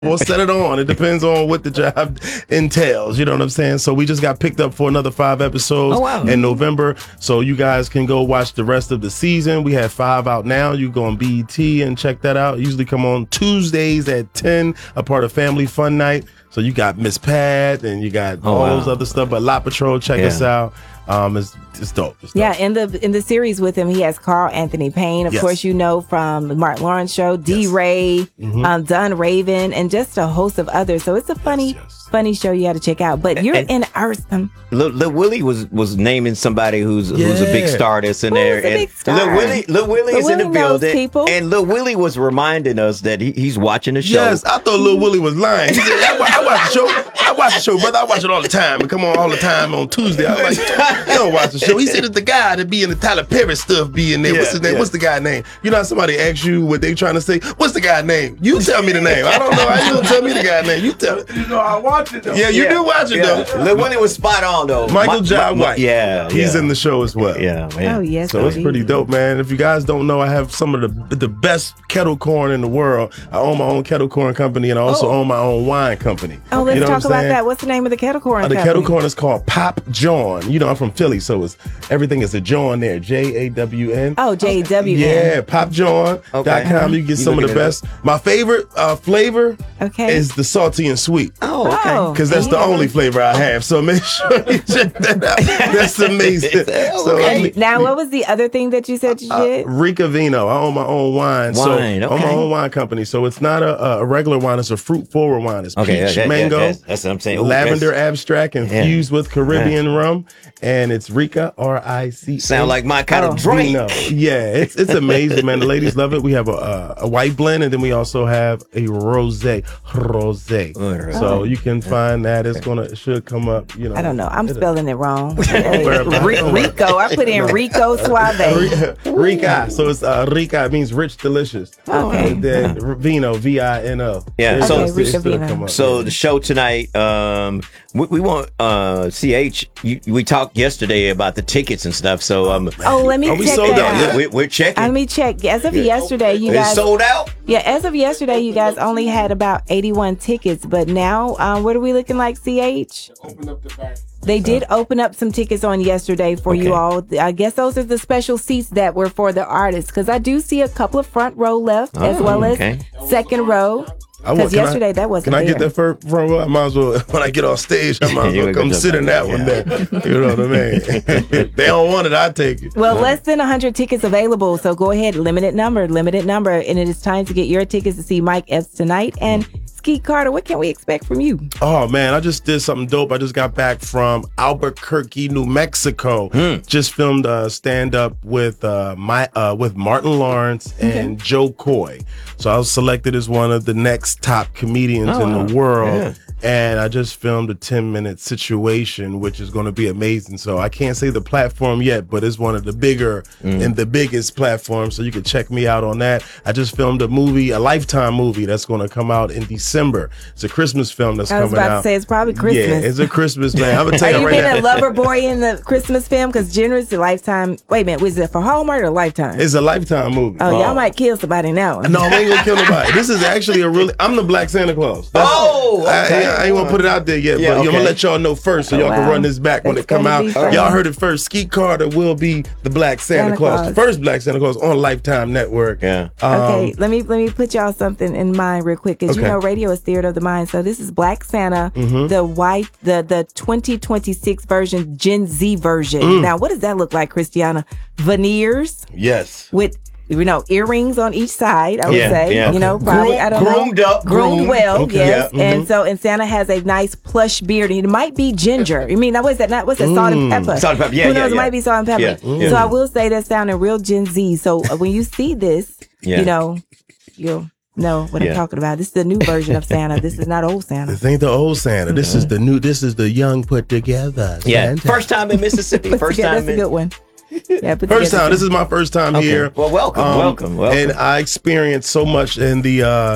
We'll set it on. It depends on what the job entails. You know what I'm saying? So we just got picked up for another 5 episodes in November. So you guys can go watch the rest of the season. We have 5 out now. You go on BET and check that out. Usually come on Tuesdays at 10, a part of Family Fun Night. So you got Miss Pat and you got all those other stuff. But La Patrol, check us out. It's dope. It's dope. Yeah, in the series with him, he has Carl Anthony Payne, of course, you know, from the Martin Lawrence Show, D-Ray, Dunn Raven, and just a host of others. So it's a funny show you got to check out. But you're in our Lil Willie was naming somebody who's a big star that's in there. And Lil Willie is in the building. People. And Lil Willie was reminding us that he's watching the show. Yes, I thought Lil Willie was lying. He said, I watch the show. I watch the show, brother. I watch it all the time. It come on all the time on Tuesday. I'm like, you don't watch the show. He said it's the guy that be in the Tyler Perry stuff be in there. What's his name? What's the guy's name? You know how somebody asks you what they trying to say? What's the guy's name? You tell me the name. I don't know. How you gonna tell me the guy's name? You tell me. You know I watch it though. Yeah, you do watch it though. Lil Willie was spot on though. Michael Jai White. Yeah, he's in the show as well. Yeah, man. Oh yes. So it's pretty dope, man. If you guys don't know, I have some of the best kettle corn in the world. I own my own kettle corn company, and I also own my own wine company. Oh, let's talk about that. What's the name of the kettle corn company? The kettle corn is called Pop John. You know, I'm from Philly, so everything is a John there. J-A-W-N. Oh, J-A-W-N. Yeah, popjohn.com. You get some of the best. My favorite flavor is the salty and sweet. Oh, okay. Because that's the only flavor I have. So make sure you check that out. That's amazing. Now, what was the other thing that you said you did? Rica Vino. I own my own wine. I own my own wine company. So it's not a regular wine. It's a fruit-forward wine. It's peach, mango, that's what I'm saying. lavender abstract infused with Caribbean rum. And it's Rica, R-I-C-A. Sound like my kind of drink. Yeah, it's amazing, man. The ladies love it. We have a white blend, and then we also have a rosé. So you can find that. It should come up. You know, I don't know. I'm spelling it wrong. Rico. I put in Rico Suave. Rica. So it's Rica. It means rich, delicious. Okay. And then Vino, V-I-N-O. Yeah. Okay, so the show tonight, we want CH. We talked yesterday about the tickets and stuff. So let me check that out. We're checking. Let me check. As of yesterday, you guys sold out. Yeah, as of yesterday, you guys only had about 81 tickets. But now, what are we looking like, CH? Open up the back. They did open up some tickets on yesterday for you all. I guess those are the special seats that were for the artists, because I do see a couple of front row left as well as second row. Because yesterday that wasn't Can I get that front row? I might as well, when I get off stage, I might as well come sit in that one there. You know what I mean? If they don't want it, I take it. Well, less than 100 tickets available, so go ahead. Limited number. And it is time to get your tickets to see Mike Epps tonight. And Skeet Carter, what can we expect from you? Oh, man, I just did something dope. I just got back from Albuquerque, New Mexico. Just filmed a stand-up with Martin Lawrence and Joe Coy. So I was selected as one of the next top comedians in the world. Yeah. And I just filmed a 10-minute situation, which is going to be amazing. So I can't say the platform yet, but it's one of the bigger and the biggest platforms. So you can check me out on that. I just filmed a movie, a Lifetime movie that's going to come out in December. It's a Christmas film that's coming out. I was about to say, it's probably Christmas. Yeah, it's a Christmas, man. I'm going to tell you right now. Are you being a lover boy in the Christmas film? Because generally it's a Lifetime. Wait a minute, was it for Hallmark or Lifetime? It's a Lifetime movie. Oh, y'all might kill somebody in that one. No, I ain't going to kill nobody. This is actually I'm the Black Santa Claus. I ain't want to put it out there yet, but I'm going to let y'all know first so y'all can run this back when it come out. Y'all heard it first. Skeet Carter will be the Black Santa Claus, the first Black Santa Claus on Lifetime Network. Yeah. Okay, let me put y'all something in mind real quick, because you know radio is theater of the mind. So this is Black Santa, the 2026 version, Gen Z version. Now, what does that look like, Christiana? Veneers? Yes. With earrings on each side, I would say. Yeah. Probably, I don't groomed know. up. Groomed well, yes. Yeah. And Santa has a nice plush beard. It might be ginger. I mean, what's that? What's that? Salt and pepper. Salt and pepper, yeah. Who knows? It might be salt and pepper. Yeah. So I will say that's sounding real Gen Z. So when you see this, you'll know what I'm talking about. This is the new version of Santa. This is not old Santa. This ain't the old Santa. This is the new. This is the young put together Santa. Yeah. First time in Mississippi. That's a good one. Yeah, first time. This is my first time here. Well, welcome. And I experienced so much in the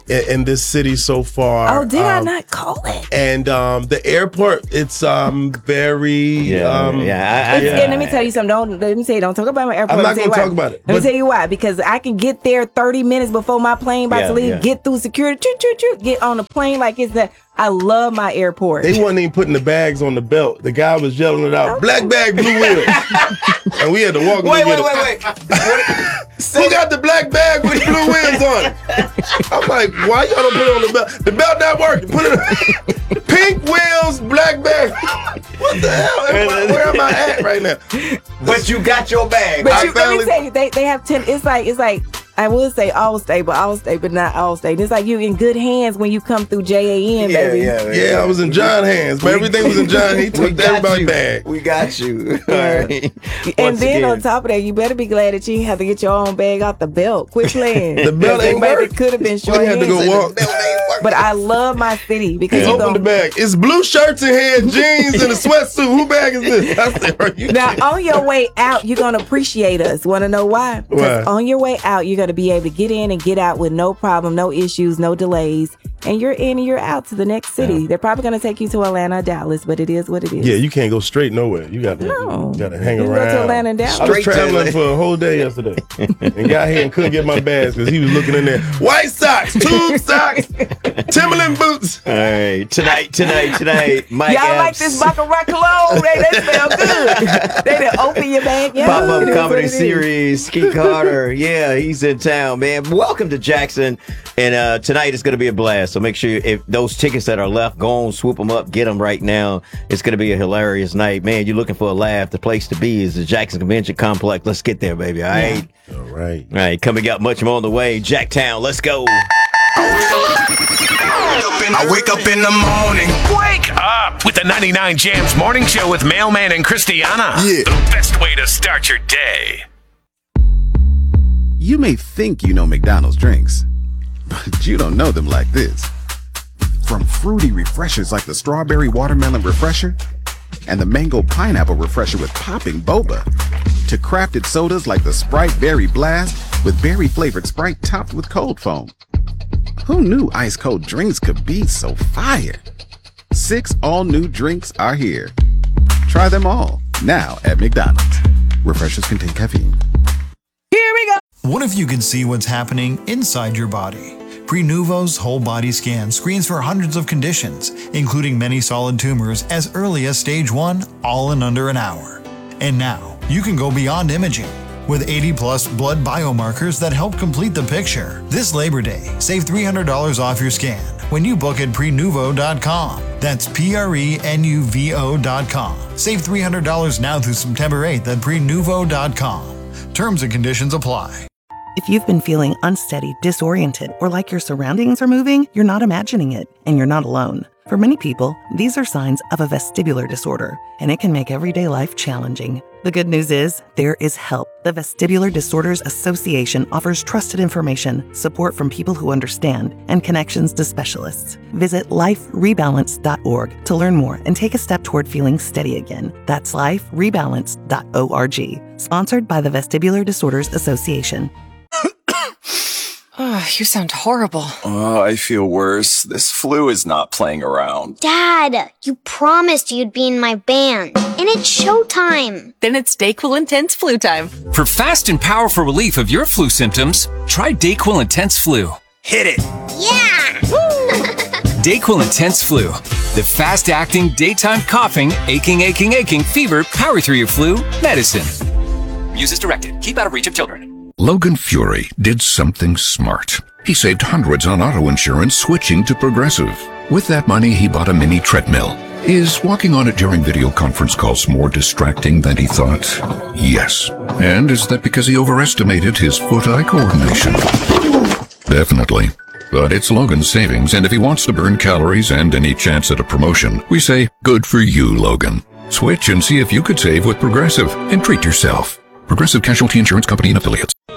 in this city so far. Oh, did I not call it? And the airport, it's very Let me tell you something. Don't talk about my airport. I'm not going to talk about it. Let me tell you why. Because I can get there 30 minutes before my plane about to leave, get through security, get on the plane like it's that. I love my airport. They wasn't even putting the bags on the belt. The guy was yelling it out, black bag, blue wheels. And we had to walk. Wait. Who got the black bag with blue wheels on it? I'm like, why y'all don't put it on the belt? The belt not working. Put it on. Pink wheels, black bag. What the hell? Where am I at right now? But you got your bag. But let me tell you, they have 10. It's like I would say Allstate, but not Allstate. It's like you in good hands when you come through JAN, baby. Yeah, I was in John hands, but everything was in John. He took everybody's bag. We got you. All right. And then on top of that, you better be glad that you didn't have to get your own bag off the belt. Quit playing. The belt ain't work. It could have been short. We had to go walk. But I love my city because you open the bag. It's blue shirts in here, jeans, and a sweatsuit. Who bag is this? I said, now, on your way out, you're going to appreciate us. Want to know why? Because on your way out, you're going to be able to get in and get out with no problem, no issues, no delays. And you're in and you're out to the next city. Yeah. They're probably going to take you to Atlanta or Dallas, but it is what it is. Yeah, you can't go straight nowhere. You got to hang around. Go to Atlanta and Dallas. I was traveling for a whole day yesterday and got here and couldn't get my bags because he was looking in there. White socks, tube socks, Timberland boots. All right, tonight. Mike Y'all like this Baccarat cologne? They smell good. They done open your bag. Yeah, Pop-up comedy series, Ski Carter. Yeah, he's in town, man. Welcome to Jackson. And tonight is going to be a blast. So make sure if those tickets that are left, go on, swoop them up, get them right now. It's going to be a hilarious night. Man, you're looking for a laugh. The place to be is the Jackson Convention Complex. Let's get there, baby. All right? All right. All right. Coming up much more on the way. Jacktown. Let's go. I wake up in the morning. Wake up with the 99 Jams Morning Show with Mailman and Christiana. Yeah. The best way to start your day. You may think you know McDonald's drinks, but you don't know them like this. From fruity refreshers like the Strawberry Watermelon Refresher and the Mango Pineapple Refresher with popping boba, to crafted sodas like the Sprite Berry Blast with berry-flavored Sprite topped with cold foam. Who knew ice-cold drinks could be so fire? 6 all-new drinks are here. Try them all, now at McDonald's. Refreshers contain caffeine. Here we go. What if you could see what's happening inside your body? Prenuvo's whole body scan screens for hundreds of conditions, including many solid tumors as early as stage 1, all in under an hour. And now, you can go beyond imaging with 80-plus blood biomarkers that help complete the picture. This Labor Day, save $300 off your scan when you book at Prenuvo.com. That's Prenuvo.com. Save $300 now through September 8th at Prenuvo.com. Terms and conditions apply. If you've been feeling unsteady, disoriented, or like your surroundings are moving, you're not imagining it, and you're not alone. For many people, these are signs of a vestibular disorder, and it can make everyday life challenging. The good news is, there is help. The Vestibular Disorders Association offers trusted information, support from people who understand, and connections to specialists. Visit liferebalance.org to learn more and take a step toward feeling steady again. That's liferebalance.org. Sponsored by the Vestibular Disorders Association. Oh, you sound horrible. Oh, I feel worse. This flu is not playing around. Dad, you promised you'd be in my band, and it's showtime. Then it's DayQuil Intense Flu time. For fast and powerful relief of your flu symptoms, try DayQuil Intense Flu. Hit it. Yeah! DayQuil Intense Flu. The fast-acting, daytime coughing, aching, fever, power through your flu medicine. Use as directed. Keep out of reach of children. Logan Fury did something smart. He saved hundreds on auto insurance switching to Progressive. With that money, he bought a mini treadmill. Is walking on it during video conference calls more distracting than he thought? Yes. And is that because he overestimated his foot-eye coordination? Definitely. But it's Logan's savings, and if he wants to burn calories and any chance at a promotion, we say, good for you, Logan. Switch and see if you could save with Progressive and treat yourself. Progressive Casualty Insurance Company and Affiliates.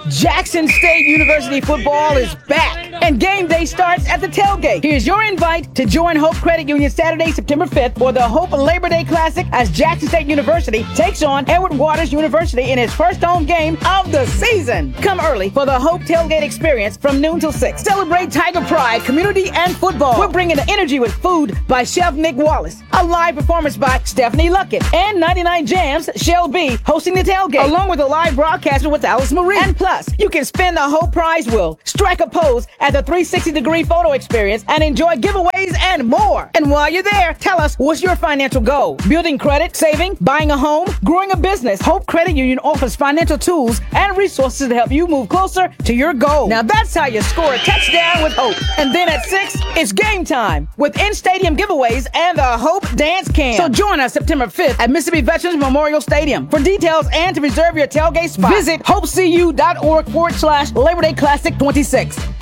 Jackson State University football is back, and game day starts at the tailgate. Here's your invite to join Hope Credit Union Saturday, September 5th for the Hope Labor Day Classic as Jackson State University takes on Edward Waters University in its first home game of the season. Come early for the Hope Tailgate experience from noon till 6. Celebrate Tiger Pride, community, and football. We're bringing the energy with food by Chef Nick Wallace, a live performance by Stephanie Luckett, and 99 Jams, Shell B, hosting the tailgate, along with a live broadcast with Alice Marie. And plus, you can spin the Hope Prize wheel, strike a pose at the 360-degree photo experience, and enjoy giveaways and more. And while you're there, tell us, what's your financial goal? Building credit, saving, buying a home, growing a business. Hope Credit Union offers financial tools and resources to help you move closer to your goal. Now that's how you score a touchdown with Hope. And then at 6, it's game time with in-stadium giveaways and the Hope Dance Camp. So join us September 5th at Mississippi Veterans Memorial Stadium. For details and to reserve your tailgate spot, visit hopecu.org/Labor Day Classic 26.